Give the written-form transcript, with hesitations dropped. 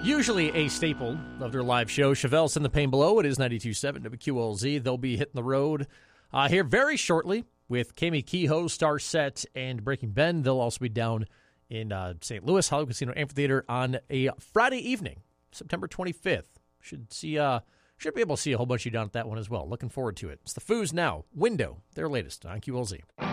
Usually a staple of their live show. Chevelle's in the Pain Below. It is 92.7 WQLZ. They'll be hitting the road here very shortly with Kami Kehoe, Star Set, and Breaking Ben. They'll also be down in St. Louis, Hollywood Casino Amphitheater on a Friday evening, September 25th. Should be able to see a whole bunch of you down at that one as well. Looking forward to it. It's the Foos Now. Window, their latest on QLZ.